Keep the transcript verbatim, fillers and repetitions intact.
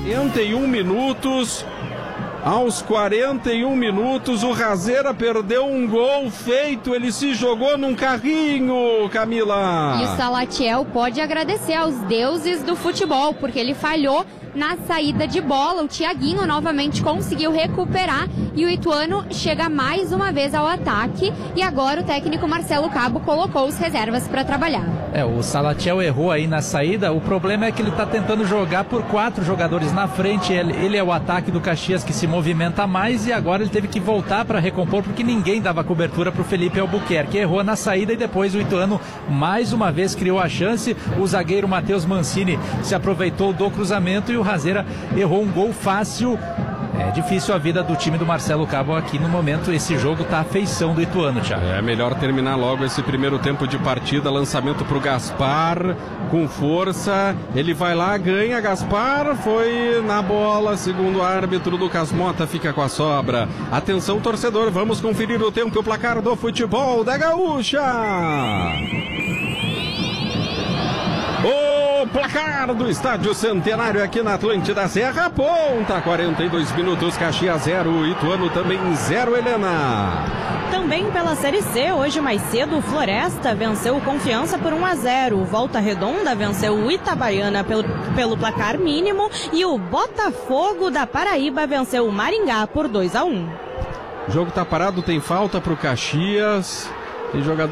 quarenta e um minutos. Aos quarenta e um minutos, o Razeira perdeu um gol feito, ele se jogou num carrinho, Camila. E o Salatiel pode agradecer aos deuses do futebol, porque ele falhou na saída de bola. O Thiaguinho novamente conseguiu recuperar e o Ituano chega mais uma vez ao ataque. E agora o técnico Marcelo Cabo colocou os reservas para trabalhar. É, o Salatiel errou aí na saída. O problema é que ele está tentando jogar por quatro jogadores na frente. Ele, ele é o ataque do Caxias que se movimenta mais e agora ele teve que voltar para recompor porque ninguém dava cobertura para o Felipe Albuquerque. Errou na saída e depois o Ituano mais uma vez criou a chance. O zagueiro Matheus Mancini se aproveitou do cruzamento e o Razeira errou um gol fácil. É difícil a vida do time do Marcelo Cabo aqui no momento. Esse jogo tá à feição do Ituano, Thiago. É melhor terminar logo esse primeiro tempo de partida. Lançamento pro Gaspar, com força. Ele vai lá, ganha. Gaspar foi na bola. Segundo o árbitro, Lucas Mota fica com a sobra. Atenção, torcedor, vamos conferir o tempo e o placar do futebol da Gaúcha. O placar do Estádio Centenário aqui na Atlântida Serra Ponta, quarenta e dois minutos, Caxias zero, Ituano também zero, Helena. Também pela Série C, hoje mais cedo, o Floresta venceu o Confiança por um a zero, Volta Redonda venceu o Itabaiana pelo, pelo placar mínimo e o Botafogo da Paraíba venceu o Maringá por dois a um. O jogo tá parado, tem falta pro Caxias, tem jogador